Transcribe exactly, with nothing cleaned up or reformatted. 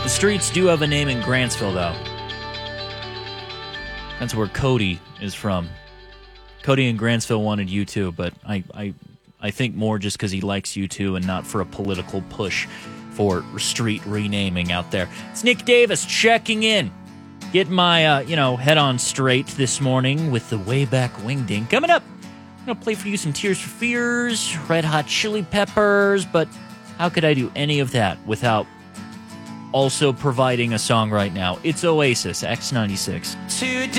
The streets do have a name in Grantsville, though. That's where Cody is from. Cody in Grantsville wanted U two, but I, I, I think more just because he likes U two and not for a political push for street renaming out there. It's Nick Davis checking in. Get my, uh, you know, head on straight this morning with the way back wingding. Coming up, I'm going to play for you some Tears for Fears, Red Hot Chili Peppers, but how could I do any of that without also providing a song right now? It's Oasis, X ninety-six. Today